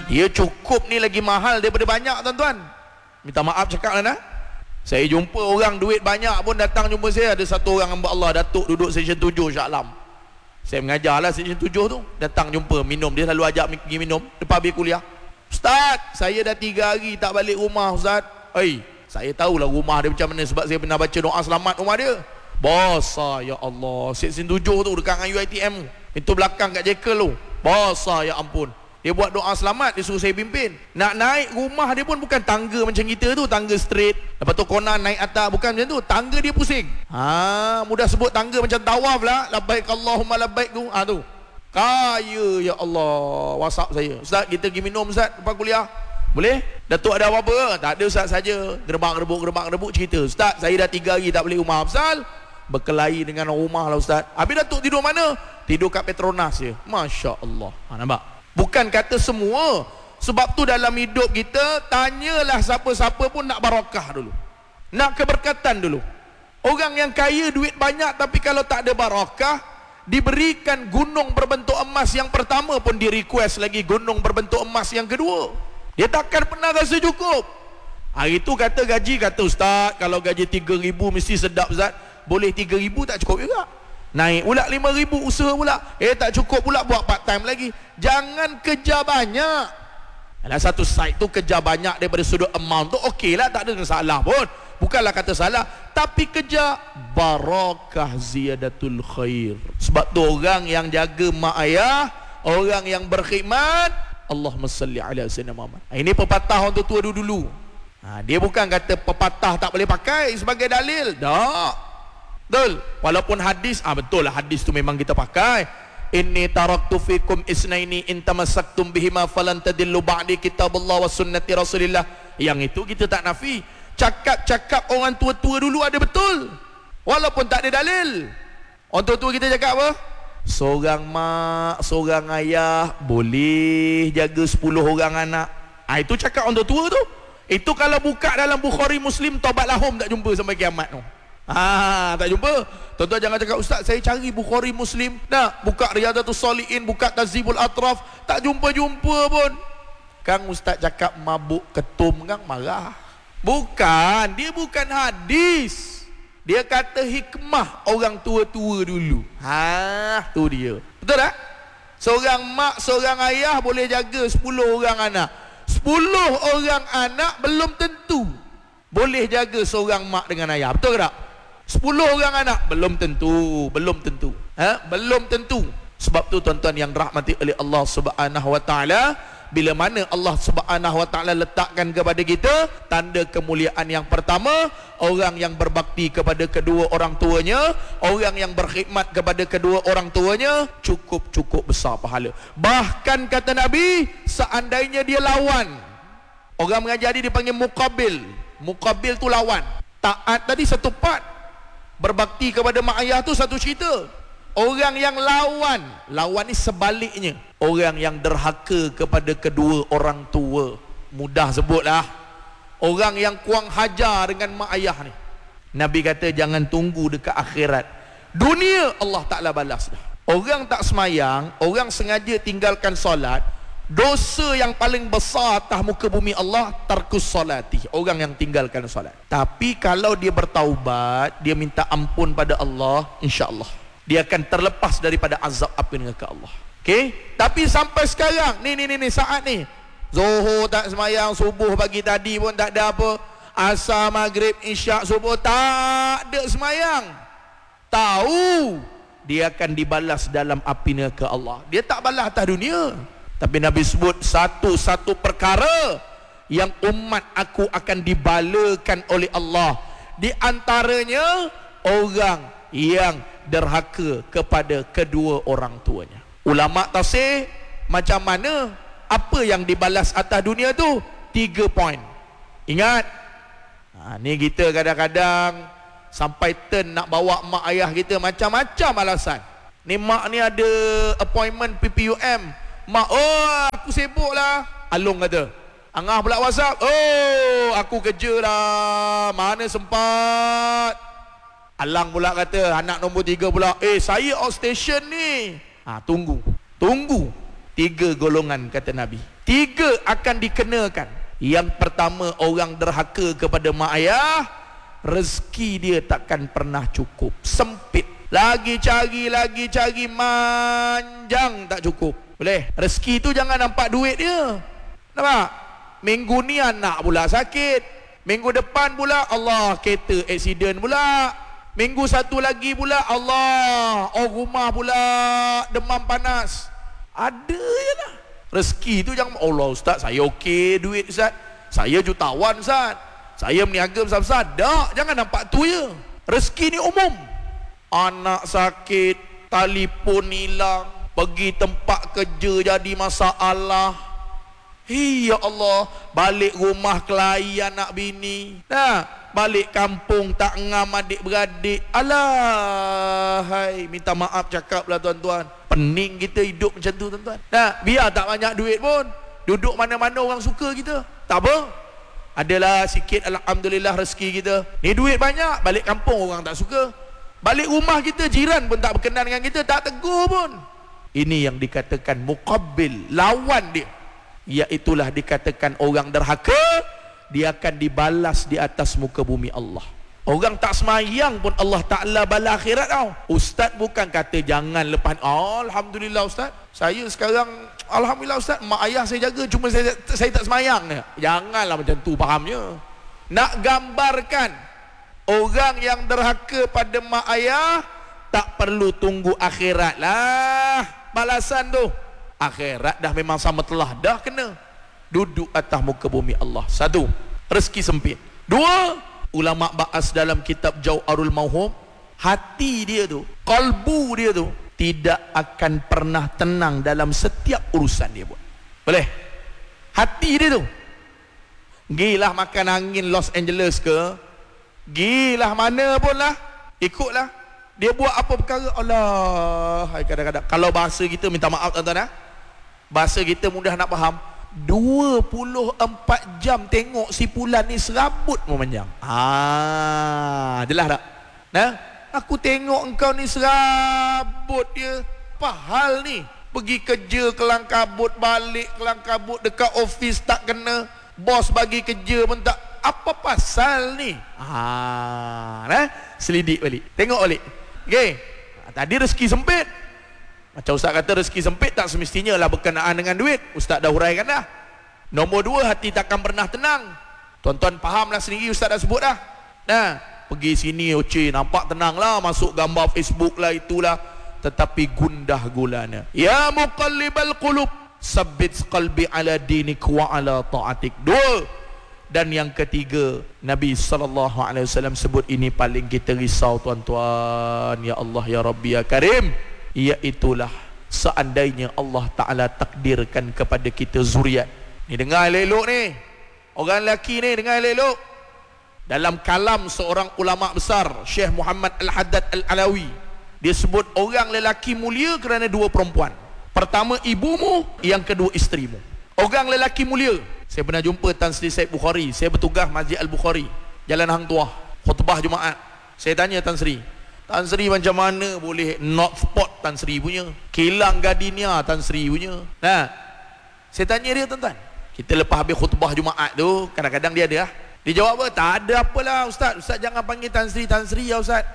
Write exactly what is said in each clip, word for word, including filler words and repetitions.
Dia cukup ni lagi mahal daripada banyak, tuan-tuan. Minta maaf cakap lah nak. Saya jumpa orang duit banyak pun datang jumpa saya. Ada satu orang hamba Allah, Datuk, duduk section tujuh Shah Alam. Saya mengajar lah section tujuh tu. Datang jumpa, minum. Dia selalu ajak pergi minum lepas habis kuliah. Ustaz, saya dah tiga hari tak balik rumah, Ustaz. Oi, saya tahulah rumah dia macam mana sebab saya pernah baca doa selamat rumah dia. Basah, ya Allah. Section tujuh tu dekat dengan U I T M. Itu belakang kat Jekyll tu. Basah, ya ampun. Dia buat doa selamat, dia suruh saya pimpin. Nak naik rumah dia pun bukan tangga macam kita tu, tangga straight. Lepas tu konan naik atas, bukan macam tu. Tangga dia pusing. Ha, mudah sebut tangga macam tawaf lah. Labbaik Allahumma labbaik tu. Ha tu. Kaya, ya Allah. WhatsApp saya. Ustaz, kita pergi minum, Ustaz, lepas kuliah. Boleh? Datuk ada apa-apa? Tak ada, Ustaz, saja. Gerbak-gerbuk, gerbak-gerbuk cerita. Ustaz, saya dah tiga hari tak balik rumah. Apasal? Berkelahi dengan rumah lah, Ustaz. Habis Datuk tidur mana? Tidur kat Petronas je. Masya Allah. Ha, nampak? Bukan kata semua. Sebab tu dalam hidup kita, tanyalah siapa-siapa pun nak barakah dulu, nak keberkatan dulu. Orang yang kaya duit banyak tapi kalau tak ada barakah, diberikan gunung berbentuk emas yang pertama pun di request lagi gunung berbentuk emas yang kedua. Dia takkan pernah rasa cukup. Hari tu kata gaji, kata Ustaz, kalau gaji tiga ribu mesti sedap, Ustaz. Boleh tiga ribu tak cukup juga. Naik pula lima ribu, usaha pula. Eh tak cukup pula, buat part time lagi. Jangan kerja banyak. Dalam satu site tu kerja banyak daripada sudut amount tu okey lah, tak ada masalah pun. Bukanlah kata salah. Tapi kerja barakah ziyadatul khair. Sebab tu orang yang jaga mak ayah, orang yang berkhidmat, Allahumma salli ala sayyidina Muhammad. Ini pepatah orang tua dulu-dulu. Ha, dia bukan kata pepatah tak boleh pakai sebagai dalil. Tak. Betul. Walaupun hadis, ah betul lah, hadis tu memang kita pakai. Inni taraktu fikum isnaini in tamassaktum bihima falan tadillu ba'di kitabullah wa sunnati rasulillah. Yang itu kita tak nafi. Cakap-cakap orang tua-tua dulu ada betul, walaupun tak ada dalil. Orang tua-tua kita cakap apa? Seorang mak, seorang ayah boleh jaga sepuluh orang anak. Ah itu cakap orang tua-tua tu. Itu kalau buka dalam Bukhari Muslim taubat lahum tak jumpa sampai kiamat tu. Ah, tak jumpa. Tuan-tuan jangan cakap Ustaz saya cari Bukhari Muslim, nak buka Riyadatus Shalihin, buka Tazibul Atraf, tak jumpa-jumpa pun. Kang Ustaz cakap mabuk ketum, Kang marah. Bukan, dia bukan hadis. Dia kata hikmah orang tua-tua dulu. Ha, tu dia. Betul tak? Seorang mak, seorang ayah boleh jaga sepuluh orang anak. Sepuluh orang anak belum tentu boleh jaga seorang mak dengan ayah. Betul ke tak? Sepuluh orang anak belum tentu, belum tentu. Ha? Belum tentu. Sebab tu tuan-tuan yang rahmati oleh Allah Subhanahu wa taala, bila mana Allah Subhanahu wa taala letakkan kepada kita tanda kemuliaan yang pertama, orang yang berbakti kepada kedua orang tuanya, orang yang berkhidmat kepada kedua orang tuanya, cukup-cukup besar pahala. Bahkan kata Nabi, seandainya dia lawan, orang mengajar dia dipanggil muqabil. Muqabil tu lawan. Taat tadi satu part, berbakti kepada mak ayah tu satu cerita. Orang yang lawan, lawan ni sebaliknya, orang yang derhaka kepada kedua orang tua. Mudah sebutlah. Orang yang kuang hajar dengan mak ayah ni, Nabi kata jangan tunggu dekat akhirat, dunia Allah Ta'ala balas dah. Orang tak semayang, orang sengaja tinggalkan solat, dosa yang paling besar atas muka bumi Allah, tarkus solati, orang yang tinggalkan solat. Tapi kalau dia bertaubat, dia minta ampun pada Allah, insya-Allah dia akan terlepas daripada azab api neraka Allah. Okey? Tapi sampai sekarang ni ni ni, ni saat ni, Zuhur tak semayang, subuh pagi tadi pun tak ada apa, asar, maghrib, isyak, subuh tak ada semayang. Tahu dia akan dibalas dalam api neraka Allah. Dia tak balas atas dunia. Tapi Nabi sebut satu-satu perkara yang umat aku akan dibalakan oleh Allah. Di antaranya orang yang derhaka kepada kedua orang tuanya. Ulama tafsir macam mana, apa yang dibalas atas dunia tu? Tiga poin. Ingat, ha, ni kita kadang-kadang sampai turn nak bawa mak ayah kita macam-macam alasan. Ni mak ni ada appointment P P U M. Mak, oh aku sibuk lah. Alung kata, Angah pula WhatsApp, oh aku kerja lah, mana sempat. Alang pula kata, anak nombor tiga pula, eh saya outstation ni. Ha, tunggu, tunggu. Tiga golongan kata Nabi. Tiga akan dikenakan. Yang pertama, orang derhaka kepada mak ayah, rezeki dia takkan pernah cukup, sempit. Lagi cari, lagi cari, manjang tak cukup. Boleh? Rezeki tu jangan nampak duit dia. Nampak? Minggu ni anak pula sakit, minggu depan pula Allah kereta aksiden pula, minggu satu lagi pula Allah oh rumah pula demam panas. Ada je lah. Rezeki tu jangan, Allah ustaz saya okey duit ustaz, saya jutawan ustaz, saya meniaga besar-besar. Tak, jangan nampak tu je. Rezeki ni umum. Anak sakit, telefon hilang, pergi tempat kerja jadi masalah. Hei ya Allah, balik rumah kelahi anak bini. Nah, balik kampung tak ngam adik-beradik. Alah, hai, minta maaf cakaplah tuan-tuan. Pening kita hidup macam tu tuan-tuan. Nah, biar tak banyak duit pun, duduk mana-mana orang suka kita. Tak apa. Adalah sikit alhamdulillah rezeki kita. Ni duit banyak, balik kampung orang tak suka. Balik rumah kita jiran pun tak berkenan dengan kita, tak tegur pun. Ini yang dikatakan muqabbil, lawan dia. Iaitulah dikatakan orang derhaka, dia akan dibalas di atas muka bumi Allah. Orang tak semayang pun Allah Ta'ala bala akhirat tau. Ustaz bukan kata jangan lepas, oh, alhamdulillah ustaz, saya sekarang alhamdulillah ustaz, mak ayah saya jaga, cuma saya, saya tak semayang. Janganlah macam tu fahamnya. Nak gambarkan orang yang derhaka pada mak ayah, tak perlu tunggu akhirat lah balasan tu. Akhirat dah memang sama telah dah kena. Duduk atas muka bumi Allah. Satu, rezeki sempit. Dua, ulama bahas dalam kitab Jauharul Mauhum, hati dia tu, kalbu dia tu tidak akan pernah tenang dalam setiap urusan dia buat. Boleh? Hati dia tu, gilah makan angin Los Angeles ke, gilah mana pun lah, ikutlah. Dia buat apa perkara, Allah, kadang-kadang kalau bahasa kita, minta maaf tuan-tuan lah, bahasa kita mudah nak faham, dua puluh empat jam tengok si Fulan ni serabut memanjang. Ah, jelas tak? Nah, aku tengok engkau ni serabut dia. Apa hal ni? Pergi kerja kelang kabut, balik kelang kabut, dekat office tak kena, bos bagi kerja pun tak. Apa pasal ni? Ah, nah, selidik balik. Tengok balik. Okey. Tadi rezeki sempit. Macam ustaz kata rezeki sempit tak semestinya lah berkenaan dengan duit. Ustaz dah huraikan dah. Nombor dua, hati takkan pernah tenang. Tuan-tuan fahamlah sendiri, ustaz dah sebut dah. Nah, pergi sini okey, nampak tenang lah, masuk gambar Facebook lah itulah, tetapi gundah gulana. Ya muqallibal qulub, sabbit qalbi ala dinik wa ala ta'atik. Dua. Dan yang ketiga, Nabi sallallahu alaihi wasallam sebut ini paling kita risau tuan-tuan. Ya Allah, ya Rabbi, ya Karim. Iaitulah seandainya Allah Ta'ala takdirkan kepada kita zuriat. Ni dengar elok ni, orang lelaki ni dengar elok. Dalam kalam seorang ulama besar, Syekh Muhammad Al-Haddad Al-Alawi, dia sebut orang lelaki mulia kerana dua perempuan. Pertama ibumu, yang kedua isterimu. Orang lelaki mulia. Saya pernah jumpa Tan Sri Said Bukhari. Saya bertugas Masjid Al-Bukhari, Jalan Hang Tuah, khutbah Jumaat. Saya tanya Tan Sri, Tan Sri macam mana boleh not spot Tan Sri punya, kilang gardenia Tan Sri punya. Nah, saya tanya dia tuan-tuan, kita lepas habis khutbah Jumaat tu, kadang-kadang dia ada lah, dia jawab apa? Tak ada apalah ustaz, ustaz jangan panggil Tan Sri, Tan Sri ya ustaz.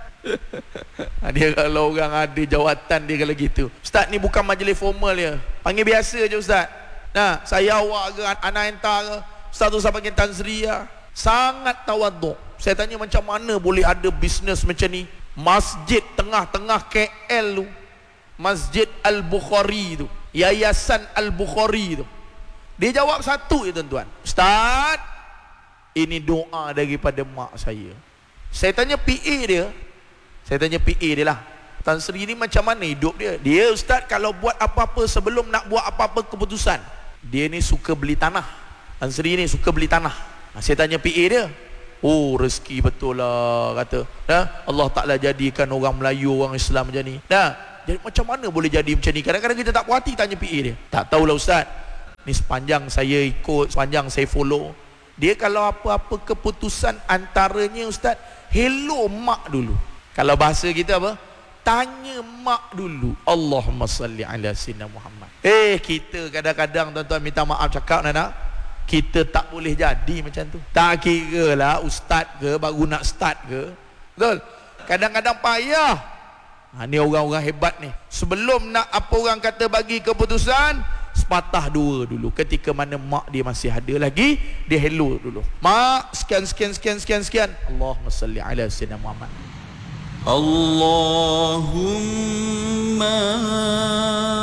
Dia kalau orang ada jawatan dia kalau gitu, ustaz ni bukan majlis formal ya, panggil biasa je ustaz. Nah, saya awak ke anak entar ke, ustaz tu saya panggil Tan Sri ya. Sangat tawaduk. Saya tanya macam mana boleh ada bisnes macam ni, masjid tengah-tengah K L tu, Masjid Al-Bukhari tu, Yayasan Al-Bukhari tu. Dia jawab satu je tuan-tuan, ustaz, ini doa daripada mak saya. Saya tanya P A dia, saya tanya P A dia lah, Tan Sri ni macam mana hidup dia? Dia ustaz kalau buat apa-apa, sebelum nak buat apa-apa keputusan, dia ni suka beli tanah. Tan Sri ni suka beli tanah. Saya tanya P A dia, oh rezeki betul lah kata. Dah, Allah Ta'ala jadikan orang Melayu, orang Islam macam ni. Dah, jadi macam mana boleh jadi macam ni? Kadang-kadang kita tak puas hati tanya P A dia. Tak tahulah ustaz. Ni sepanjang saya ikut, sepanjang saya follow, dia kalau apa-apa keputusan antaranya ustaz, hello mak dulu. Kalau bahasa kita apa? tanya mak dulu. Allahumma salli ala sayyidina Muhammad. Eh, kita kadang-kadang tuan-tuan minta maaf cakap nak, kita tak boleh jadi macam tu. Tak kira lah ustaz ke baru nak start ke. Betul? Kadang-kadang payah. Ha, ni orang-orang hebat ni. Sebelum nak apa orang kata bagi keputusan, sepatah dua dulu. Ketika mana mak dia masih ada lagi, dia hello dulu. Mak, sekian sekian sekian sekian sekian. Allahumma salli ala sayyidina Muhammad. Allahumma